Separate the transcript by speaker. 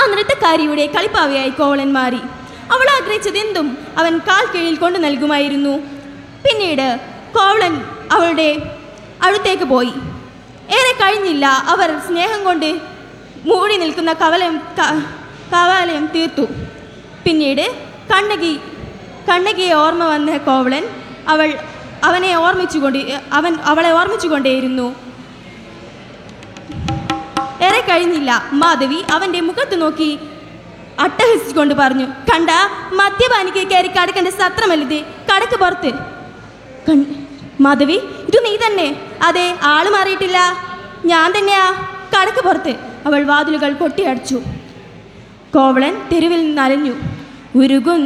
Speaker 1: ആ നൃത്തക്കാരിയുടെ കളിപ്പാവയായി കോവളൻ മാറി. അവൾ ആഗ്രഹിച്ചതെന്തും അവൻ കാൽ കീഴിൽ കൊണ്ടു നൽകുമായിരുന്നു. പിന്നീട് കോവളൻ അവളുടെ അടുത്തേക്ക് പോയി. ഏറെ കഴിഞ്ഞില്ല, അവർ സ്നേഹം കൊണ്ട് മൂടി നിൽക്കുന്ന കവാലയം തീർത്തു. പിന്നീട് കണ്ണകിയെ ഓർമ്മ വന്ന കോവളൻ അവളെ ഓർമ്മിച്ചുകൊണ്ടേയിരുന്നു. ഏറെ കഴിഞ്ഞില്ല, മാധവി അവൻ്റെ മുഖത്ത് നോക്കി അട്ടഹസിച്ചുകൊണ്ട് പറഞ്ഞു, കണ്ട, മദ്യപാനിക്ക് കയറി കടക്കേണ്ട സത്രമല്ലത്, കടക്ക് പുറത്ത്. മാധവി, ഇത് നീ തന്നെ? അതെ, ആള് മാറിയിട്ടില്ല, ഞാൻ തന്നെയാ, കടക്ക് പുറത്ത്. അവൾ വാതിലുകൾ കൊട്ടിയടച്ചു. കോവളൻ തെരുവിൽ നനഞ്ഞു.